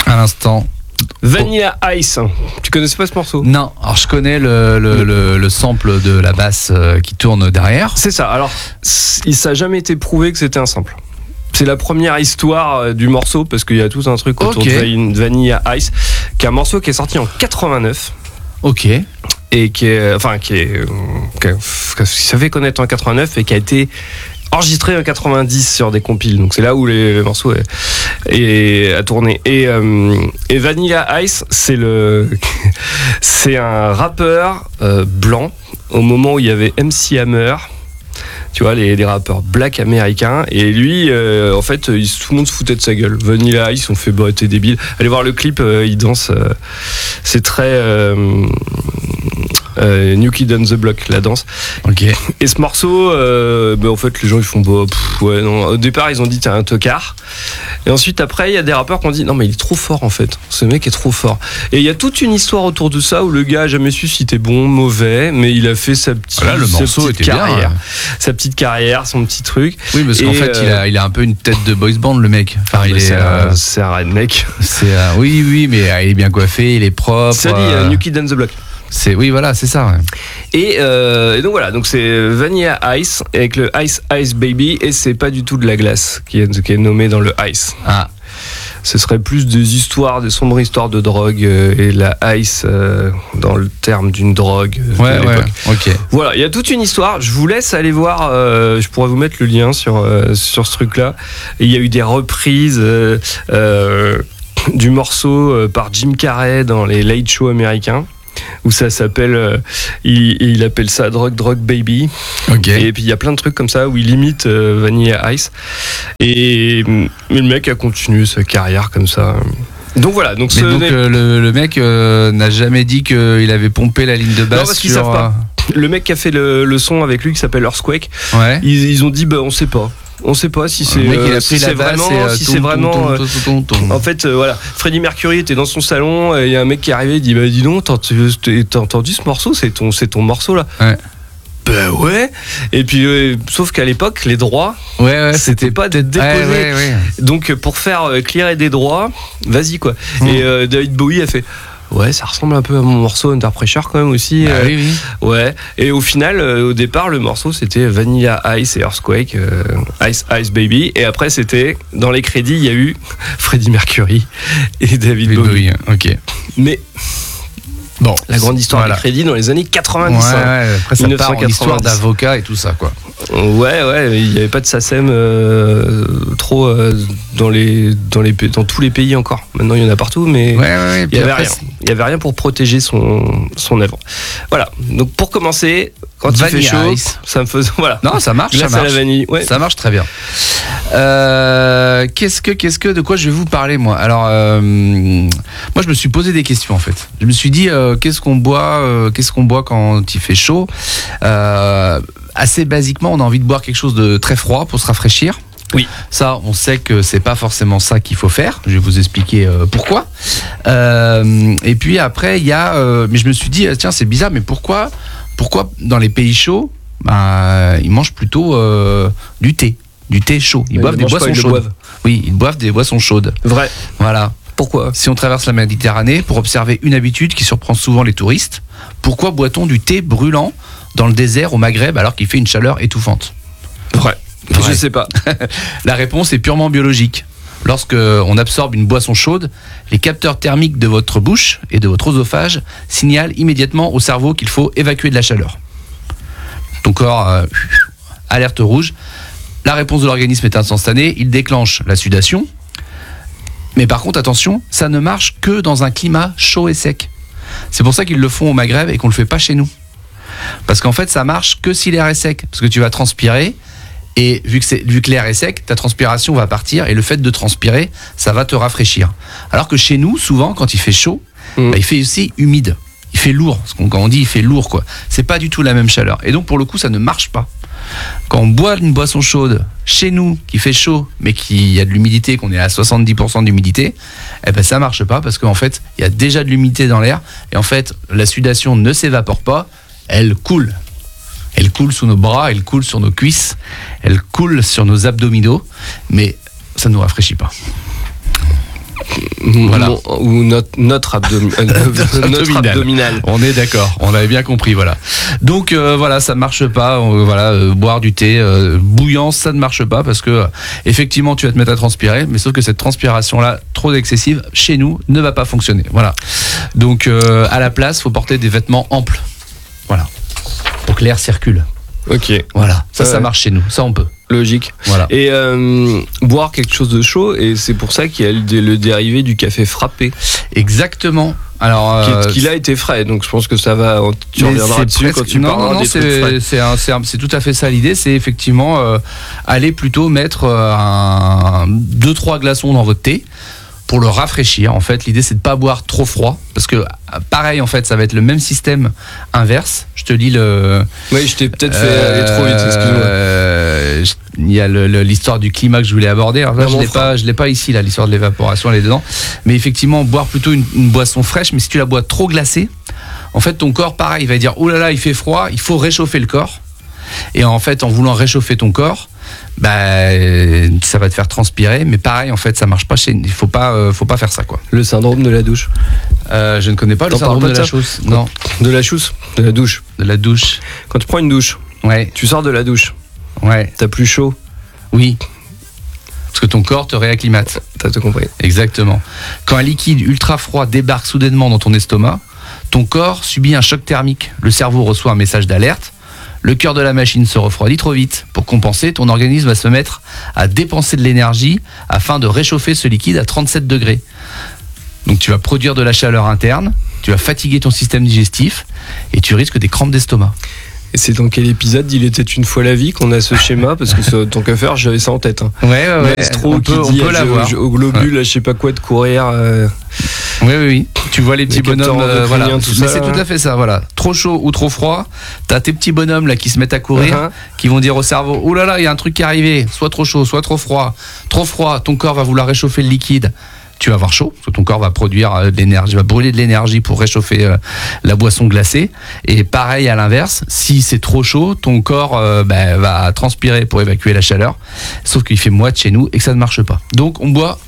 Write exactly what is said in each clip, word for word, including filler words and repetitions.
À l'instant. Vanilla Ice. Tu connaissais pas ce morceau? Non, alors je connais le, le, le, le sample de la basse qui tourne derrière. C'est ça, alors il ça n'a jamais été prouvé que c'était un sample. C'est la première histoire du morceau parce qu'il y a tout un truc autour okay. de Vanilla Ice, qui est un morceau qui est sorti en quatre-vingt-neuf. Ok. Et qui est, enfin, qui est, qui s'est fait connaître en quatre-vingt-neuf et qui a été enregistré en quatre-vingt-dix sur des compiles. Donc c'est là où les, le morceau est, est, a tourné. Et, euh, et Vanilla Ice, c'est le, c'est un rappeur euh, blanc au moment où il y avait M C Hammer. Tu vois, les, les rappeurs black américains. Et lui, euh, en fait, il, tout le monde se foutait de sa gueule. Vanilla Ice, on fait bah, t'es débile. Allez voir le clip, euh, il danse. Euh, c'est très. Euh, Euh, New Kid on the Block, la danse. Ok. Et ce morceau, euh, bah, en fait, les gens ils font bah, pff, ouais, non. Au départ, ils ont dit t'es un tocard. Et ensuite, après, il y a des rappeurs qui ont dit non, mais il est trop fort en fait. Ce mec est trop fort. Et il y a toute une histoire autour de ça où le gars a jamais su si c'était bon, mauvais, mais il a fait sa petite, voilà, le sa morceau petite était carrière, bien, ouais. sa petite carrière, son petit truc. Oui, parce qu'en et fait, euh, il a, il a un peu une tête de boys band, le mec. Enfin, ah, il bah, est, c'est, euh, un, c'est un redneck. C'est euh, oui, oui, mais euh, il est bien coiffé, il est propre. Ça dit euh, New Kid on the Block. C'est oui, voilà, c'est ça. Ouais. Et, euh, et donc voilà, donc c'est Vanilla Ice avec le Ice Ice Baby, et c'est pas du tout de la glace qui est, qui est nommée dans le Ice. Ah. Ce serait plus des histoires, des sombres histoires de drogue euh, et la ice euh, dans le terme d'une drogue. Euh, ouais, ouais, ok. Voilà, il y a toute une histoire. Je vous laisse aller voir. Euh, je pourrais vous mettre le lien sur euh, sur ce truc-là. Et il y a eu des reprises euh, euh, du morceau euh, par Jim Carrey dans les late shows américains, où ça s'appelle, euh, il, il appelle ça Drug Drug Baby. Okay. Et puis il y a plein de trucs comme ça où il imite euh, Vanilla Ice. Et mais le mec a continué sa carrière comme ça. Donc voilà. Donc, mais ce donc euh, le, le mec euh, n'a jamais dit qu'il avait pompé la ligne de basse. Non, parce qu'ils sur, savent pas. Le mec qui a fait le, le son avec lui qui s'appelle Earthquake. Ouais. Ils, ils ont dit bah on sait pas. On sait pas si c'est, euh, si c'est vraiment, et, euh, si ton, c'est vraiment. ton, ton, ton, ton, ton. En fait, euh, voilà, Freddie Mercury était dans son salon, il y a un mec qui est arrivé, il dit bah dis donc, t'as, t'as entendu ce morceau, c'est ton, c'est ton morceau là. Ouais. Ben ouais. Et puis, euh, sauf qu'à l'époque, les droits, ouais, ouais, c'était, c'était pas d'être déposés. Ouais, ouais, ouais. Donc pour faire euh, clearer des droits, vas-y quoi. Mmh. Et euh, David Bowie a fait. Ouais, ça ressemble un peu à mon morceau Under Pressure quand même aussi. Bah, euh, oui, oui. Ouais. Et au final, euh, au départ, le morceau c'était Vanilla Ice et Earthquake, euh, Ice Ice Baby. Et après, c'était dans les crédits, il y a eu Freddie Mercury et David Bowie. Bowie. Ok. Mais bon, la grande histoire voilà. des crédits dans les années quatre-vingt-dix. Ouais, ouais. Après, ça dix-neuf cent part en histoire d'avocat et tout ça, quoi. Ouais, ouais, il n'y avait pas de SACEM euh, trop euh, dans, les, dans, les, dans tous les pays encore. Maintenant, il y en a partout, mais ouais, ouais, il n'y avait rien. Il n'y avait rien pour protéger son, son œuvre. Voilà, donc pour commencer, quand Vanilla il fait chaud, Ice. ça me faisait. Voilà. Non, ça marche, Glace ça marche. À la vanille. Ouais. Ça marche très bien. Euh, qu'est-ce que, qu'est-ce que, de quoi je vais vous parler, moi? Alors, euh, moi, je me suis posé des questions, en fait. Je me suis dit, euh, qu'est-ce qu'on boit, euh, qu'est-ce qu'on boit quand il fait chaud? Euh, assez basiquement, on a envie de boire quelque chose de très froid pour se rafraîchir. Oui. Ça, on sait que c'est pas forcément ça qu'il faut faire. Je vais vous expliquer euh, pourquoi. Euh, et puis après, il y a. Euh, mais je me suis dit, tiens, c'est bizarre, mais pourquoi, pourquoi dans les pays chauds, bah, ils mangent plutôt euh, du thé, du thé chaud. Ils mais boivent ils des boissons pas, ils chaudes. boivent. Oui, ils boivent des boissons chaudes. Vrai. Voilà. Pourquoi? Si on traverse la Méditerranée pour observer une habitude qui surprend souvent les touristes, pourquoi boit-on du thé brûlant dans le désert au Maghreb alors qu'il fait une chaleur étouffante? Vrai. Ouais. Je sais pas. La réponse est purement biologique. Lorsque on absorbe une boisson chaude, les capteurs thermiques de votre bouche et de votre oesophage signalent immédiatement au cerveau qu'il faut évacuer de la chaleur. Ton corps, euh, alerte rouge. La réponse de l'organisme est instantanée. Il déclenche la sudation. Mais par contre, attention, ça ne marche que dans un climat chaud et sec. C'est pour ça qu'ils le font au Maghreb et qu'on ne le fait pas chez nous. Parce qu'en fait, ça marche que si l'air est sec. Parce que tu vas transpirer. Et vu que, c'est, vu que l'air est sec, ta transpiration va partir et le fait de transpirer, ça va te rafraîchir. Alors que chez nous, souvent, quand il fait chaud, mmh. bah, il fait aussi humide. Il fait lourd. Parce qu'on, quand on dit il fait lourd, quoi. C'est pas du tout la même chaleur. Et donc, pour le coup, ça ne marche pas. Quand on boit une boisson chaude chez nous, qui fait chaud, mais qui y a de l'humidité, qu'on est à soixante-dix pour cent d'humidité, eh ben, ça marche pas parce qu'en fait, il y a déjà de l'humidité dans l'air. Et en fait, la sudation ne s'évapore pas, elle coule. Elle coule sous nos bras, elle coule sur nos cuisses, elle coule sur nos abdominaux, mais ça ne nous rafraîchit pas. Voilà. Mon- ou notre, notre, abdomi- euh, notre abdominal. abdominal. On est d'accord, on avait bien compris, voilà. Donc euh, voilà, ça ne marche pas. euh, voilà, euh, boire du thé euh, bouillant, ça ne marche pas parce que euh, effectivement, tu vas te mettre à transpirer, mais sauf que cette transpiration-là, trop excessive, chez nous, ne va pas fonctionner. Voilà. Donc euh, à la place, faut porter des vêtements amples. Voilà. Pour que l'air circule. Ok, Voilà. Ça, Ouais. ça marche chez nous. Ça, on peut. logique. Voilà. Et euh, boire quelque chose de chaud, et c'est pour ça qu'il y a le, dé- le dérivé du café frappé, Exactement. Alors, qui, euh, est- qui là était frais, donc je pense que ça va, tu mais reviendras c'est dessus presque- quand tu non, parleras non, des trucs frais. c'est c'est un- c'est un- c'est tout à fait ça l'idée, c'est effectivement euh, aller plutôt mettre euh, un, deux trois glaçons dans votre thé pour le rafraîchir. En fait, l'idée c'est de pas boire trop froid parce que euh, pareil en fait, ça va être le même système inverse. Je te lis le. Oui, je t'ai peut-être fait aller trop vite, excuse-moi. Euh, je- Il y a le- le- l'histoire du climat que je voulais aborder. Alors là, Non, je mon l'ai frère. pas, je l'ai pas ici là, l'histoire de l'évaporation, elle est dedans. Mais effectivement, boire plutôt une, une boisson fraîche. Mais si tu la bois trop glacée, en fait, ton corps, pareil, il va dire oh là là, il fait froid, il faut réchauffer le corps. Et en fait, en voulant réchauffer ton corps, bah, euh, ça va te faire transpirer. Mais pareil, en fait, ça marche pas chez. Il faut pas, euh, faut pas faire ça quoi. Le syndrome de la douche. Euh, je ne connais pas le T'en syndrome parles de pas la de ça chose. Non, De la chousse, de la douche. de la douche. Quand tu prends une douche, Ouais, tu sors de la douche, ouais, t'as plus chaud, oui. Parce que ton corps te réacclimate. t'as tout compris. Exactement. Quand un liquide ultra froid débarque soudainement dans ton estomac, ton corps subit un choc thermique. Le cerveau reçoit un message d'alerte. Le cœur de la machine se refroidit trop vite. Pour compenser, ton organisme va se mettre à dépenser de l'énergie afin de réchauffer ce liquide à trente-sept degrés. Donc tu vas produire de la chaleur interne, tu vas fatiguer ton système digestif et tu risques des crampes d'estomac. Et c'est dans quel épisode Il était une fois la vie qu'on a ce schéma, parce que ça, tant qu'à faire, j'avais ça en tête. Hein. Ouais, ouais, Maestro on qui peut, on dit peut à- l'avoir. au, au globule, là, je sais pas quoi, de courir. euh, Oui, oui, oui. Tu vois les petits Les capteurs bonhommes, euh, endocriniens, voilà. tout Mais ça, c'est là. tout à fait ça, voilà. Trop chaud ou trop froid, t'as tes petits bonhommes là qui se mettent à courir, Uh-huh. qui vont dire au cerveau, oh là là, il y a un truc qui est arrivé, soit trop chaud, soit trop froid. Trop froid, ton corps va vouloir réchauffer le liquide. Tu vas avoir chaud, parce que ton corps va produire euh, de l'énergie, va brûler de l'énergie pour réchauffer euh, la boisson glacée. Et pareil à l'inverse, si c'est trop chaud, ton corps euh, bah, va transpirer pour évacuer la chaleur. Sauf qu'il fait moite chez nous et que ça ne marche pas. Donc on boit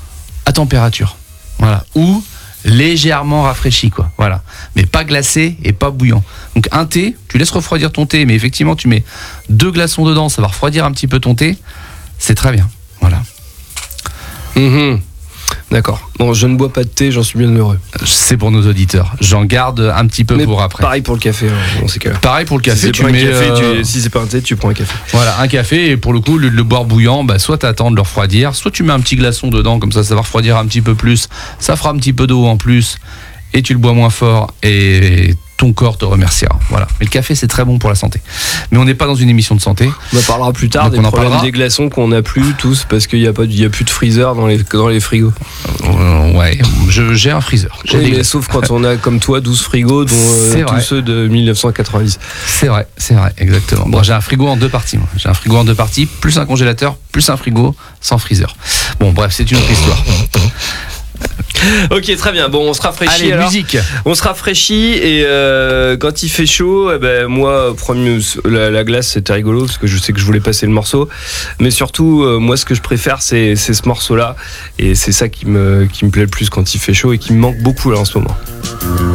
à température, voilà, ou légèrement rafraîchi, quoi, voilà, mais pas glacé et pas bouillant. Donc un thé, tu laisses refroidir ton thé, mais effectivement tu mets deux glaçons dedans, ça va refroidir un petit peu ton thé, c'est très bien, voilà. mhm. D'accord. Bon, je ne bois pas de thé, j'en suis bien heureux. C'est pour nos auditeurs. J'en garde un petit peu Mais pour après. pareil pour le café, hein, dans ces cas-là. Pareil pour le Si café, c'est tu pas un mets café, euh, tu- si c'est pas un thé, tu prends un café. voilà, un café et pour le coup, le, le boire bouillant, bah, soit t'attends de le refroidir, soit tu mets un petit glaçon dedans, comme ça, ça va refroidir un petit peu plus, ça fera un petit peu d'eau en plus et tu le bois moins fort et ton corps te remerciera. Voilà. Mais le café, c'est très bon pour la santé. Mais on n'est pas dans une émission de santé. On en parlera plus tard Donc des on en problèmes parlera. des glaçons qu'on n'a plus tous parce qu'il n'y a, pas- il y a plus de freezer dans les, dans les frigos. Euh, ouais, je, j'ai un freezer. J'ai Oui, des mais glaçons. sauf quand on a comme toi douze frigos, dont euh, C'est tous vrai. ceux de mille neuf cent quatre-vingt-dix. C'est vrai, c'est vrai, exactement. Bon, j'ai un frigo en deux parties. Moi. J'ai un frigo en deux parties, plus un congélateur, plus un frigo sans freezer. Bon, bref, c'est une autre histoire. Ok, très bien. Bon, on se rafraîchit Allez, alors. musique. On se rafraîchit et euh, quand il fait chaud, eh ben moi, premier, la, la glace c'était rigolo parce que je sais que je voulais passer le morceau, mais surtout euh, moi ce que je préfère c'est, c'est ce morceau-là et c'est ça qui me qui me plaît le plus quand il fait chaud et qui me manque beaucoup là en ce moment.